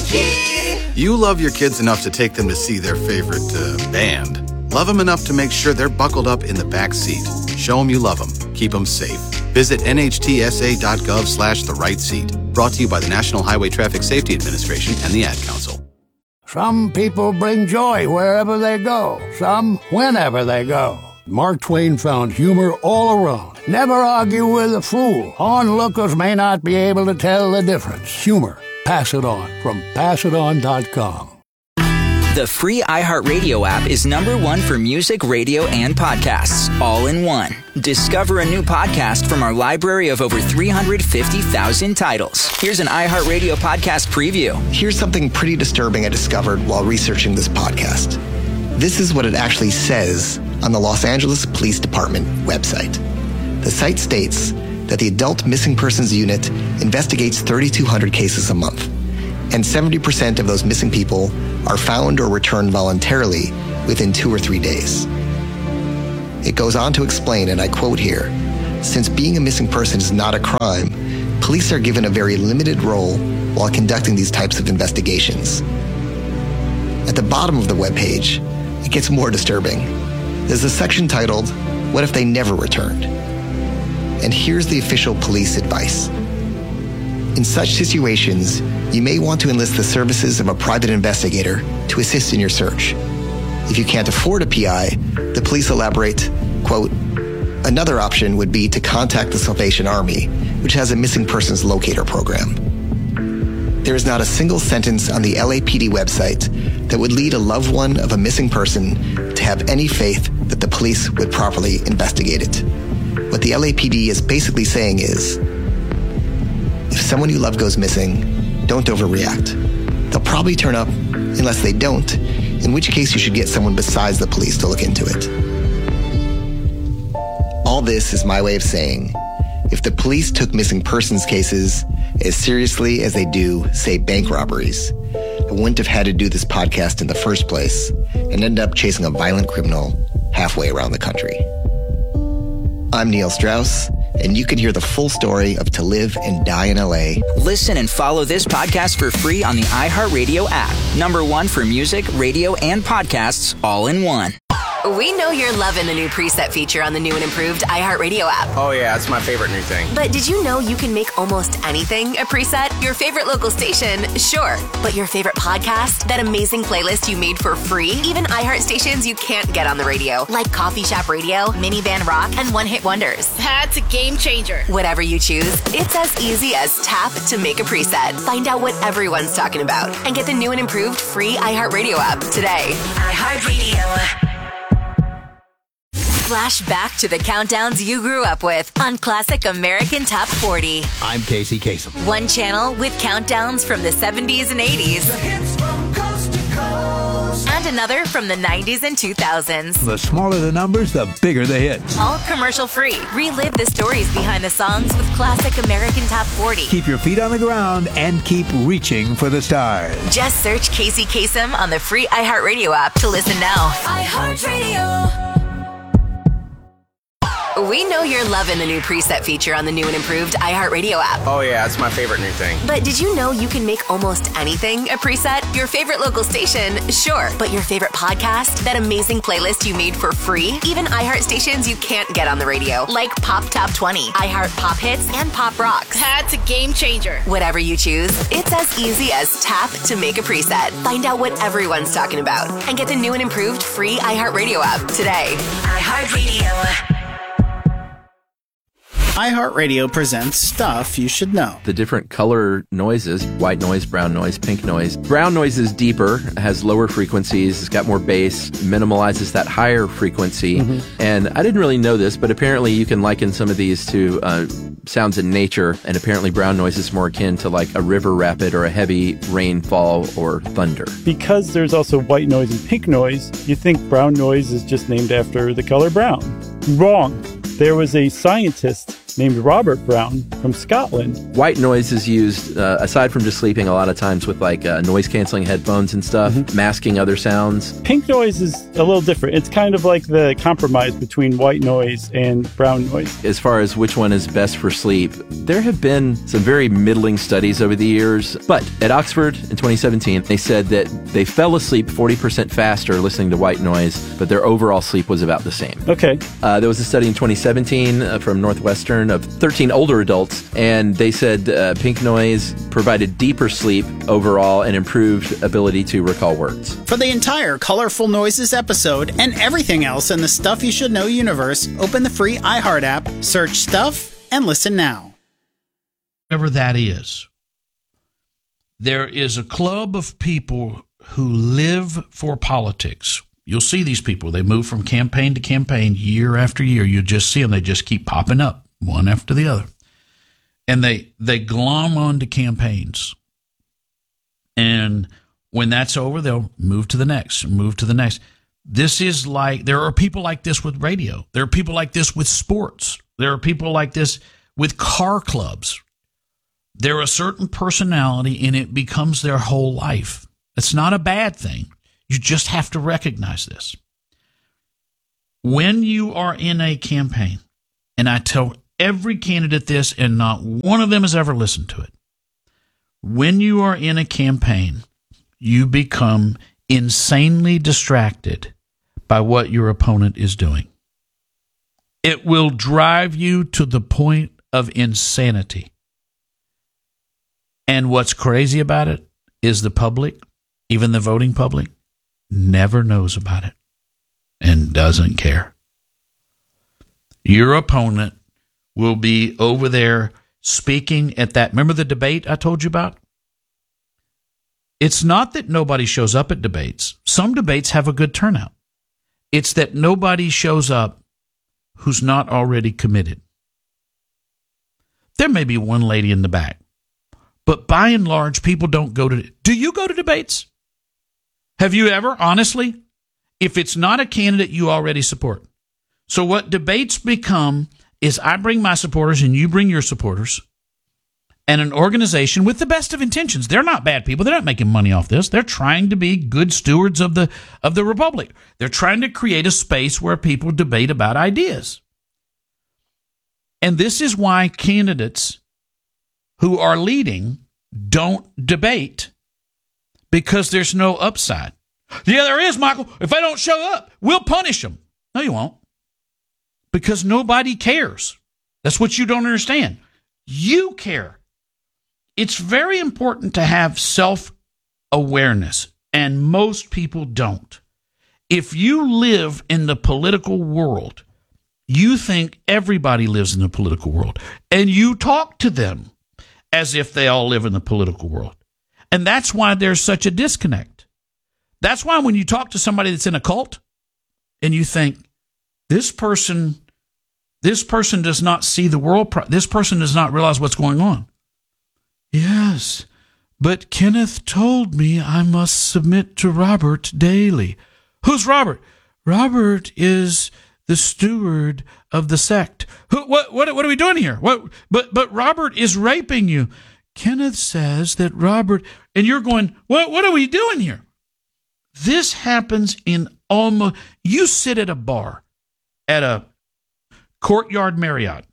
You love your kids enough to take them to see their favorite band. Love them enough to make sure they're buckled up in the back seat. Show them you love them. Keep them safe. Visit nhtsa.gov/the-right-seat. Brought to you by the National Highway Traffic Safety Administration and the Ad Council. Some people bring joy wherever they go. Some whenever they go. Mark Twain found humor all around. Never argue with a fool. Onlookers may not be able to tell the difference. Humor. Pass It On from PassItOn.com. The free iHeartRadio app is #1 for music, radio, and podcasts, all in one. Discover a new podcast from our library of over 350,000 titles. Here's an iHeartRadio podcast preview. Here's something pretty disturbing I discovered while researching this podcast. This is what it actually says on the Los Angeles Police Department website. The site states that the Adult Missing Persons Unit investigates 3,200 cases a month, and 70% of those missing people are found or returned voluntarily within 2 or 3 days. It goes on to explain, and I quote here, "Since being a missing person is not a crime, police are given a very limited role while conducting these types of investigations." At the bottom of the webpage, it gets more disturbing. There's a section titled, "What if they never returned?" And here's the official police advice. In such situations, you may want to enlist the services of a private investigator to assist in your search. If you can't afford a PI, the police elaborate, quote, "Another option would be to contact the Salvation Army, which has a missing persons locator program." There is not a single sentence on the LAPD website that would lead a loved one of a missing person to have any faith that the police would properly investigate it. What the LAPD is basically saying is, if someone you love goes missing, don't overreact. They'll probably turn up unless they don't, in which case you should get someone besides the police to look into it. All this is my way of saying, if the police took missing persons cases as seriously as they do, say, bank robberies, I wouldn't have had to do this podcast in the first place and end up chasing a violent criminal halfway around the country. I'm Neil Strauss, and you can hear the full story of To Live and Die in LA. Listen and follow this podcast for free on the iHeartRadio app. #1 for music, radio, and podcasts, all in one. We know you're loving the new preset feature on the new and improved iHeartRadio app. Oh yeah, it's my favorite new thing. But did you know you can make almost anything a preset? Your favorite local station, sure. But your favorite podcast? That amazing playlist you made for free? Even iHeart stations you can't get on the radio, like Coffee Shop Radio, Minivan Rock, and One Hit Wonders. That's a game changer. Whatever you choose, it's as easy as tap to make a preset. Find out what everyone's talking about and get the new and improved free iHeartRadio app today. iHeartRadio. Flash back to the countdowns you grew up with on Classic American Top 40. I'm Casey Kasem. One channel with countdowns from the 70s and 80s. The hits from coast to coast. And another from the 90s and 2000s. The smaller the numbers, the bigger the hits. All commercial free. Relive the stories behind the songs with Classic American Top 40. Keep your feet on the ground and keep reaching for the stars. Just search Casey Kasem on the free iHeartRadio app to listen now. iHeartRadio. We know you're loving the new preset feature on the new and improved iHeartRadio app. Oh yeah, it's my favorite new thing. But did you know you can make almost anything a preset? Your favorite local station, sure. But your favorite podcast? That amazing playlist you made for free? Even iHeart stations you can't get on the radio, like Pop Top 20, iHeart Pop Hits, and Pop Rocks. That's a game changer. Whatever you choose, it's as easy as tap to make a preset. Find out what everyone's talking about and get the new and improved free iHeartRadio app today. iHeartRadio. iHeartRadio presents Stuff You Should Know. The different color noises, white noise, brown noise, pink noise. Brown noise is deeper, has lower frequencies, it's got more bass, minimalizes that higher frequency. Mm-hmm. And I didn't really know this, but apparently you can liken some of these to sounds in nature, and apparently brown noise is more akin to like a river rapid or a heavy rainfall or thunder. Because there's also white noise and pink noise, you think brown noise is just named after the color brown. Wrong. There was a scientist named Robert Brown from Scotland. White noise is used, aside from just sleeping, a lot of times with like noise-canceling headphones and stuff, masking other sounds. Pink noise is a little different. It's kind of like the compromise between white noise and brown noise. As far as which one is best for sleep, there have been some very middling studies over the years, but at Oxford in 2017, they said that they fell asleep 40% faster listening to white noise, but their overall sleep was about the same. Okay. There was a study in 2017 from Northwestern of 13 older adults, and they said pink noise provided deeper sleep overall and improved ability to recall words. For the entire Colorful Noises episode and everything else in the Stuff You Should Know universe, open the free iHeart app, search Stuff, and listen now. Whatever that is, there is a club of people who live for politics. You'll see these people. They move from campaign to campaign year after year. You just see them. They just keep popping up one after the other. And they glom onto campaigns. And when that's over, they'll move to the next, move to the next. This is like, there are people like this with radio. There are people like this with sports. There are people like this with car clubs. They're a certain personality, and it becomes their whole life. It's not a bad thing. You just have to recognize this. When you are in a campaign, and I tell every candidate this, and not one of them has ever listened to it. When you are in a campaign, you become insanely distracted by what your opponent is doing. It will drive you to the point of insanity. And what's crazy about it is the public, even the voting public, never knows about it and doesn't care. Your opponent will be over there speaking at that. Remember the debate I told you about? It's not that nobody shows up at debates. Some debates have a good turnout. It's that nobody shows up who's not already committed. There may be one lady in the back, but by and large, people don't go to. Do you go to debates? Have you ever, honestly? If it's not a candidate you already support. So what debates become is I bring my supporters and you bring your supporters, and an organization with the best of intentions. They're not bad people. They're not making money off this. They're trying to be good stewards of the republic. They're trying to create a space where people debate about ideas. And this is why candidates who are leading don't debate, because there's no upside. Yeah, there is, Michael. If I don't show up, we'll punish them. No, you won't. Because nobody cares. That's what you don't understand. You care. It's very important to have self-awareness, and most people don't. If you live in the political world, you think everybody lives in the political world, and you talk to them as if they all live in the political world. And that's why there's such a disconnect. That's why when you talk to somebody that's in a cult and you think, this person does not see the world, this person does not realize what's going on. Yes, but Kenneth told me I must submit to Robert daily. Who's Robert? Robert is the steward of the sect. What are we doing here? But Robert is raping you. Kenneth says that Robert, and you're going, what are we doing here? This happens in almost, you sit at a bar at a Courtyard Marriott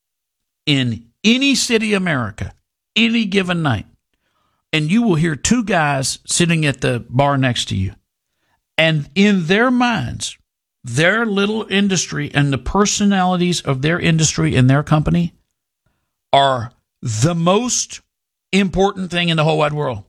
in any city of America, any given night, and you will hear two guys sitting at the bar next to you. And in their minds, their little industry and the personalities of their industry and their company are the most important thing in the whole wide world.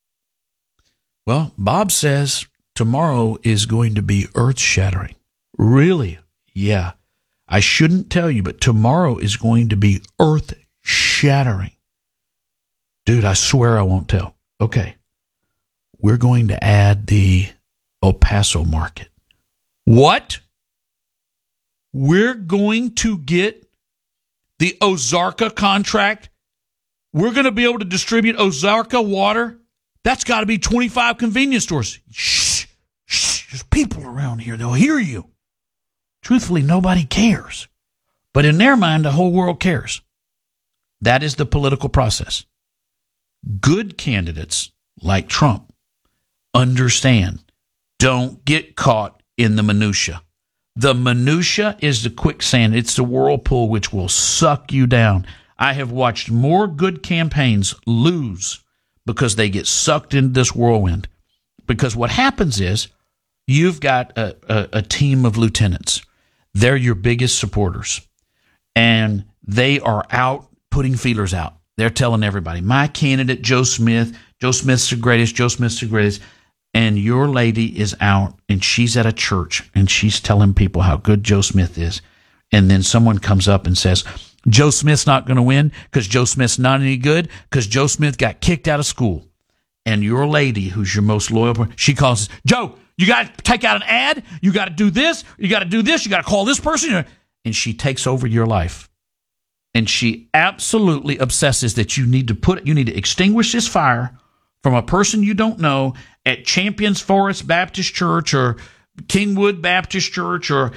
Well, Bob says tomorrow is going to be earth-shattering. Really? Yeah. I shouldn't tell you, but tomorrow is going to be earth-shattering. Dude, I swear I won't tell. Okay. We're going to add the El Paso market. What? We're going to get the Ozarka contract? We're going to be able to distribute Ozarka water? That's got to be 25 convenience stores. Shh. There's people around here. They'll hear you. Truthfully, nobody cares. But in their mind, the whole world cares. That is the political process. Good candidates like Trump understand. Don't get caught in the minutia. The minutia is the quicksand. It's the whirlpool which will suck you down. I have watched more good campaigns lose because they get sucked into this whirlwind. Because what happens is you've got a team of lieutenants. They're your biggest supporters. And they are out putting feelers out. They're telling everybody, my candidate, Joe Smith's the greatest, Joe Smith's the greatest. And your lady is out and she's at a church and she's telling people how good Joe Smith is. And then someone comes up and says, Joe Smith's not going to win because Joe Smith's not any good because Joe Smith got kicked out of school. And your lady, who's your most loyal, she calls, Joe, you got to take out an ad. You got to do this. You got to do this. You got to call this person. And she takes over your life. And she absolutely obsesses that you need to extinguish this fire from a person you don't know at Champions Forest Baptist Church or Kingwood Baptist Church or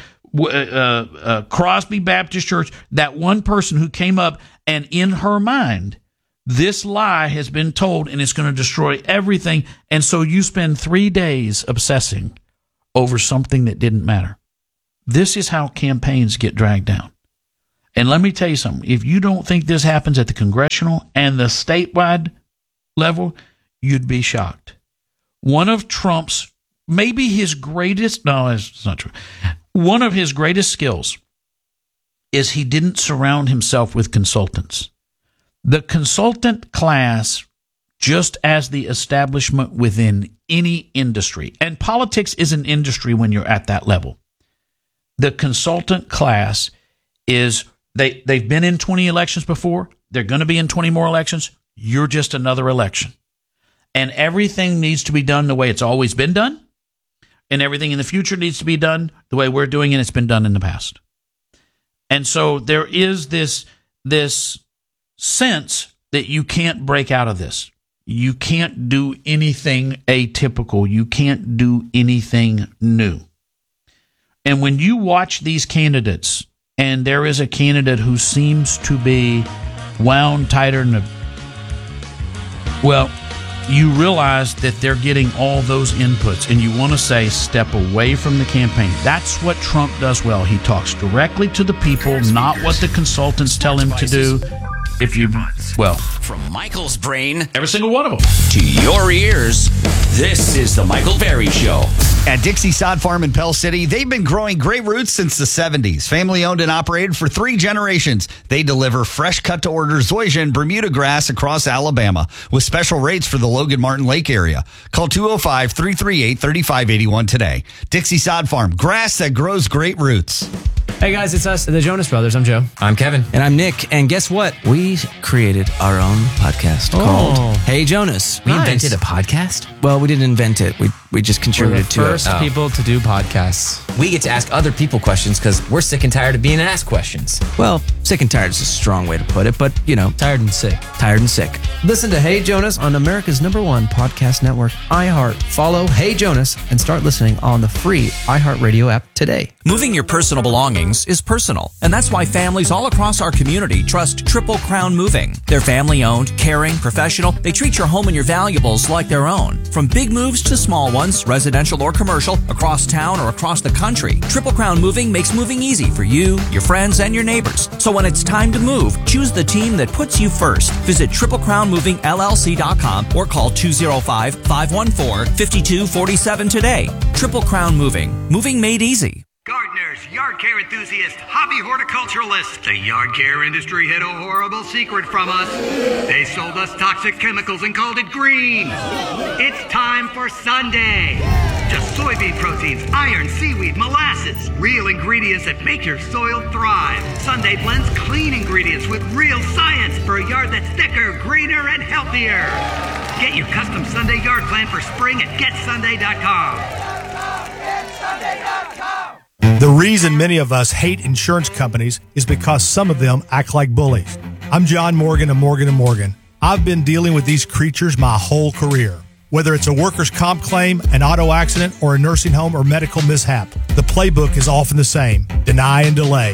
Crosby Baptist Church, that one person who came up and in her mind, this lie has been told and it's going to destroy everything. And so you spend 3 days obsessing over something that didn't matter. This is how campaigns get dragged down. And let me tell you something. If you don't think this happens at the congressional and the statewide level, you'd be shocked. One of Trump's, maybe his greatest, no, it's not true. One of his greatest skills is he didn't surround himself with consultants. The consultant class, just as the establishment within any industry, and politics is an industry when you're at that level. The consultant class is, they've been in 20 elections before. They're going to be in 20 more elections. You're just another election. And everything needs to be done the way it's always been done. And everything in the future needs to be done the way we're doing it. It's been done in the past. And so there is this sense that you can't break out of this. You can't do anything atypical. You can't do anything new. And when you watch these candidates, and there is a candidate who seems to be wound tighter than you realize that they're getting all those inputs, and you want to say, step away from the campaign. That's what Trump does well. He talks directly to the people, not what the consultants tell him to do. From Michael's brain, every single one of them, to your ears, this is the Michael Berry Show. At Dixie Sod Farm in Pell City, they've been growing great roots since the 70s. Family owned and operated for 3 generations. They deliver fresh cut to order zoysia and Bermuda grass across Alabama with special rates for the Logan Martin Lake area. Call 205-338-3581 today. Dixie Sod Farm, grass that grows great roots. Hey guys, it's us, the Jonas Brothers. I'm Joe. I'm Kevin. And I'm Nick. And guess what? We created our own podcast called Hey Jonas. We invented a podcast? Well, we didn't invent it. We just contributed to it. We're the first people to do podcasts. We get to ask other people questions because we're sick and tired of being asked questions. Well, sick and tired is a strong way to put it, but, tired and sick. Tired and sick. Listen to Hey Jonas on America's #1 podcast network, iHeart. Follow Hey Jonas and start listening on the free iHeartRadio app today. Moving your personal belongings is personal, and that's why families all across our community trust Triple Crown Moving. They're family-owned, caring, professional. They treat your home and your valuables like their own. From big moves to small ones, residential or commercial, across town or across the country, Triple Crown Moving makes moving easy for you, your friends, and your neighbors. So when it's time to move, choose the team that puts you first. Visit TripleCrownMovingLLC.com or call 205-514-5247 today. Triple Crown Moving. Moving made easy. Gardeners, yard care enthusiasts, hobby horticulturalists. The yard care industry hid a horrible secret from us. They sold us toxic chemicals and called it green. It's time for Sunday. Just soybean proteins, iron, seaweed, molasses. Real ingredients that make your soil thrive. Sunday blends clean ingredients with real science for a yard that's thicker, greener, and healthier. Get your custom Sunday yard plan for spring at GetSunday.com. GetSunday.com. The reason many of us hate insurance companies is because some of them act like bullies. I'm John Morgan of Morgan & Morgan. I've been dealing with these creatures my whole career. Whether it's a workers' comp claim, an auto accident, or a nursing home or medical mishap, the playbook is often the same: deny and delay.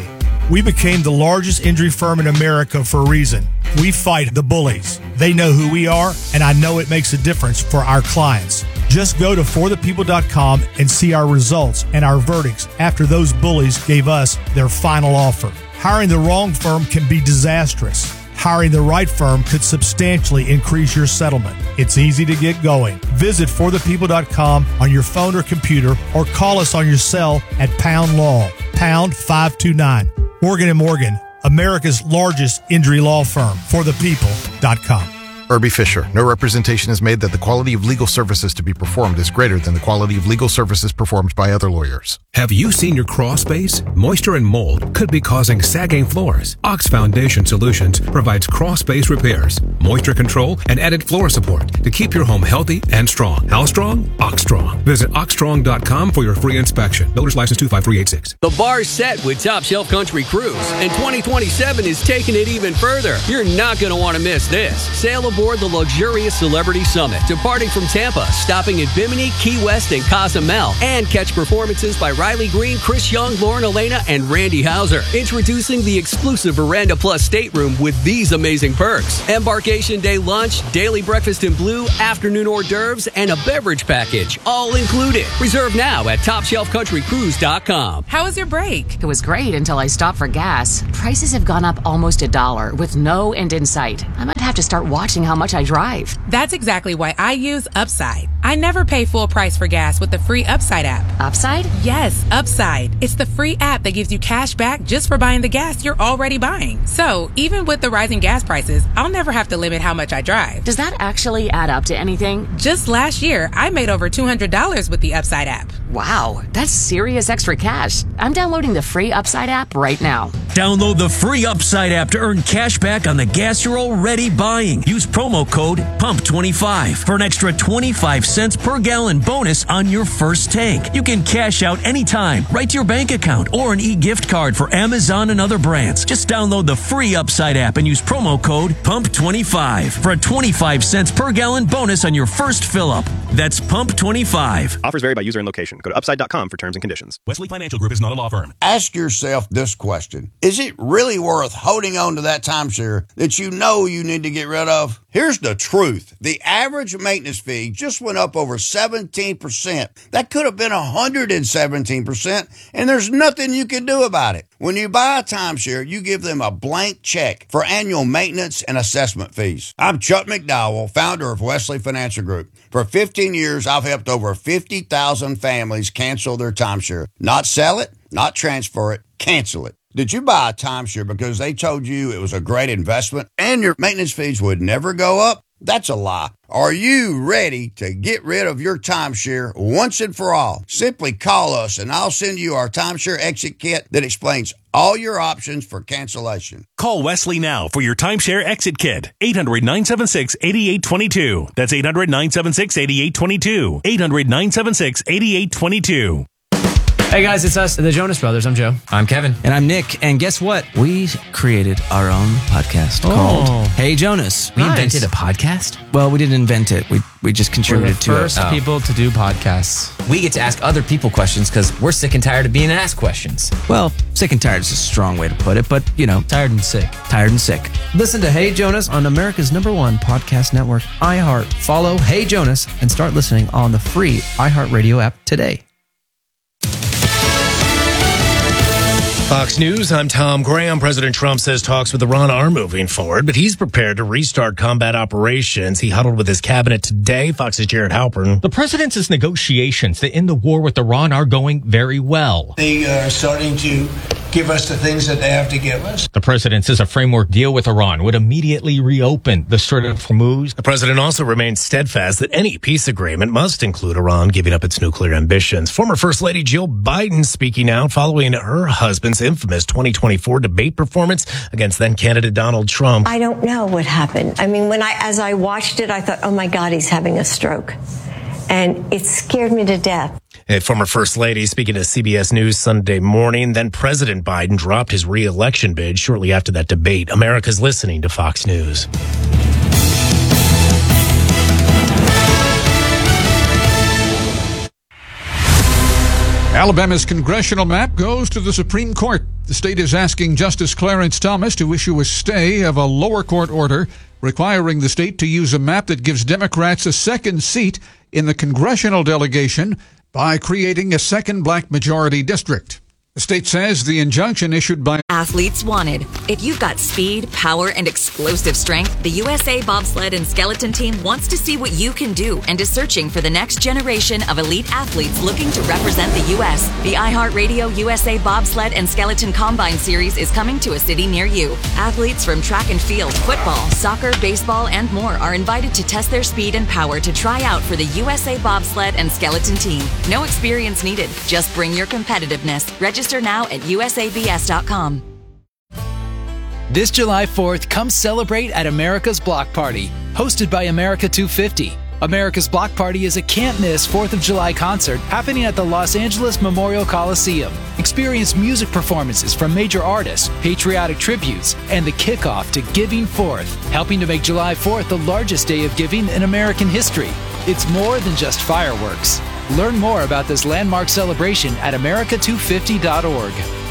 We became the largest injury firm in America for a reason. We fight the bullies. They know who we are, and I know it makes a difference for our clients. Just go to forthepeople.com and see our results and our verdicts after those bullies gave us their final offer. Hiring the wrong firm can be disastrous. Hiring the right firm could substantially increase your settlement. It's easy to get going. Visit forthepeople.com on your phone or computer, or call us on your cell at Pound Law, pound 529. Morgan & Morgan, America's largest injury law firm. forthepeople.com. Irby Fisher. No representation is made that the quality of legal services to be performed is greater than the quality of legal services performed by other lawyers. Have you seen your crawl space? Moisture and mold could be causing sagging floors. Ox Foundation Solutions provides crawl space repairs, moisture control, and added floor support to keep your home healthy and strong. How strong? Ox Strong. Visit oxstrong.com for your free inspection. Builder's License 25386. The bar's set with Top Shelf Country Cruise, and 2027 is taking it even further. You're not going to want to miss this. Sail aboard the luxurious Celebrity Summit, departing from Tampa, stopping in Bimini, Key West, and Cozumel, and catch performances by Riley Green, Chris Young, Lauren Elena, and Randy Hauser. Introducing the exclusive Veranda Plus stateroom with these amazing perks: embarkation day lunch, daily breakfast in blue, afternoon hors d'oeuvres, and a beverage package, all included. Reserve now at TopShelfCountryCruise.com. How was your break? It was great until I stopped for gas. Prices have gone up almost $1 with no end in sight. I might have to start watching how much I drive. That's exactly why I use Upside. I never pay full price for gas with the free Upside app. Upside? Yes, Upside. It's the free app that gives you cash back just for buying the gas you're already buying. So, even with the rising gas prices, I'll never have to limit how much I drive. Does that actually add up to anything? Just last year, I made over $200 with the Upside app. Wow, that's serious extra cash. I'm downloading the free Upside app right now. Download the free Upside app to earn cash back on the gas you're already buying. Use promo code PUMP25 for an extra 25 cents per gallon bonus on your first tank. You can cash out anytime, right to your bank account, or an e-gift card for Amazon and other brands. Just download the free Upside app and use promo code PUMP25 for a 25 cents per gallon bonus on your first fill-up. That's PUMP25. Offers vary by user and location. Go to upside.com for terms and conditions. Wesley Financial Group is not a law firm. Ask yourself this question. Is it really worth holding on to that timeshare that you know you need to get rid of? Here's the truth. The average maintenance fee just went up over 17%. That could have been 117%, and there's nothing you can do about it. When you buy a timeshare, you give them a blank check for annual maintenance and assessment fees. I'm Chuck McDowell, founder of Wesley Financial Group. For 15 years, I've helped over 50,000 families cancel their timeshare. Not sell it, not transfer it, cancel it. Did you buy a timeshare because they told you it was a great investment and your maintenance fees would never go up? That's a lie. Are you ready to get rid of your timeshare once and for all? Simply call us and I'll send you our timeshare exit kit that explains all your options for cancellation. Call Wesley now for your timeshare exit kit. 800-976-8822. That's 800-976-8822. 800-976-8822. Hey guys, it's us, the Jonas Brothers. I'm Joe. I'm Kevin. And I'm Nick. And guess what? We created our own podcast called Hey Jonas. We invented a podcast? Well, we didn't invent it. We just contributed to it. We're the first people to do podcasts. We get to ask other people questions because we're sick and tired of being asked questions. Well, sick and tired is a strong way to put it, but, you know. Tired and sick. Tired and sick. Listen to Hey Jonas on America's #1 podcast network, iHeart. Follow Hey Jonas and start listening on the free iHeartRadio app today. Fox News, I'm Tom Graham. President Trump says talks with Iran are moving forward, but he's prepared to restart combat operations. He huddled with his cabinet today. Fox's Jared Halpern. The president's negotiations to end the war with Iran are going very well. They are starting to give us the things that they have to give us. The president says a framework deal with Iran would immediately reopen the Strait of Hormuz. The president also remains steadfast that any peace agreement must include Iran giving up its nuclear ambitions. Former First Lady Jill Biden speaking out following her husband's infamous 2024 debate performance against then candidate Donald Trump. I don't know what happened. I mean, as I watched it, I thought, oh my God, he's having a stroke. And it scared me to death. A former First Lady speaking to CBS News Sunday morning. Then President Biden dropped his re-election bid shortly after that debate. America's listening to Fox News. Alabama's congressional map goes to the Supreme Court. The state is asking Justice Clarence Thomas to issue a stay of a lower court order requiring the state to use a map that gives Democrats a second seat in the congressional delegation by creating a second black majority district. The state says the injunction issued by Athletes Wanted. If you've got speed, power, and explosive strength, the USA Bobsled and Skeleton Team wants to see what you can do and is searching for the next generation of elite athletes looking to represent the U.S. The iHeartRadio USA Bobsled and Skeleton Combine Series is coming to a city near you. Athletes from track and field, football, soccer, baseball, and more are invited to test their speed and power to try out for the USA Bobsled and Skeleton Team. No experience needed. Just bring your competitiveness. Register now at usabs.com. This July 4th, come celebrate at America's Block Party, hosted by America 250. America's Block Party is a can't-miss 4th of July concert happening at the Los Angeles Memorial Coliseum. Experience music performances from major artists, patriotic tributes, and the kickoff to Giving Forth, helping to make July 4th the largest day of giving in American history. It's more than just fireworks. Learn more about this landmark celebration at america250.org.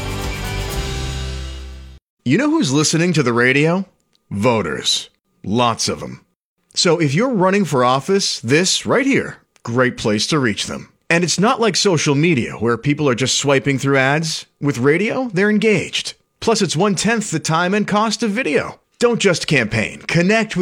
You know who's listening to the radio? Voters. Lots of them. So if you're running for office, this right here, great place to reach them. And it's not like social media where people are just swiping through ads. With radio, they're engaged. Plus, it's 1/10 the time and cost of video. Don't just campaign. Connect with